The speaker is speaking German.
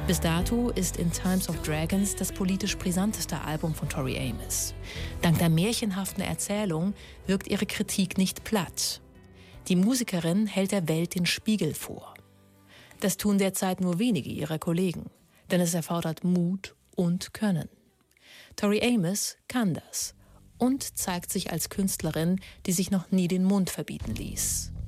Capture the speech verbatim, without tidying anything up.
Bis dato ist In Times of Dragons das politisch brisanteste Album von Tori Amos. Dank der märchenhaften Erzählung wirkt ihre Kritik nicht platt. Die Musikerin hält der Welt den Spiegel vor. Das tun derzeit nur wenige ihrer Kollegen, denn es erfordert Mut und Können. Tori Amos kann das und zeigt sich als Künstlerin, die sich noch nie den Mund verbieten ließ.